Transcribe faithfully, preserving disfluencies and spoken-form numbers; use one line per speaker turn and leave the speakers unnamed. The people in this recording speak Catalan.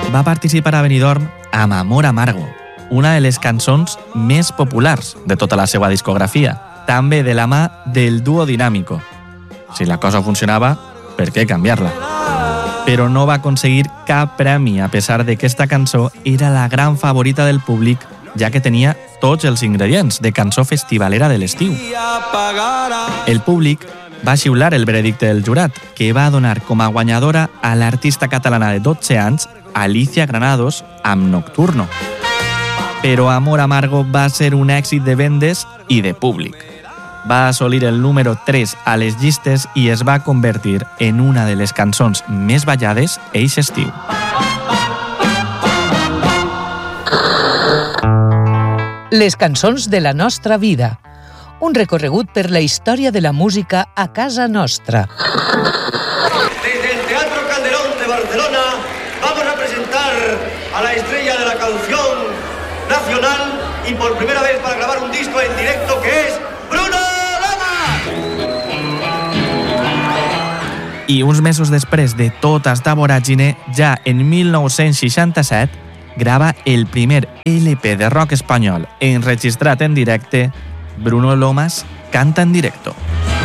va participar a Benidorm amb Amor Amargo, una de les cançons més populars de tota la seva discografia, també de la mà del dúo Dinámico. Si la cosa funcionava, per què canviar-la? Però no va aconseguir cap premi, a pesar de que esta cançó era la gran favorita del públic, ja que tenia tots els ingredients de cançó festivalera de l'estiu. El públic va xiular el veredicte del jurat, que va donar com a guanyadora a l'artista catalana de dotze anys, Alicia Granados, amb Nocturno. Però Amor Amargo va ser un èxit de vendes i de públic. Va assolir el número tres a les llistes i es va convertir en una de les cançons més ballades eixe estiu.
Les cançons de la nostra vida. Un recorregut per la història de la música a casa nostra.
Desde el Teatro Calderón de Barcelona vamos a presentar a la estrella de la canción nacional y por primera vez para grabar un disco en directo, que es Bruno Lamas.
I uns mesos després de tota esta voràgine, ja en mil nou-cents seixanta-set, grava el primer L P de rock espanyol enregistrat en directe. Bruno Lomas canta en directo.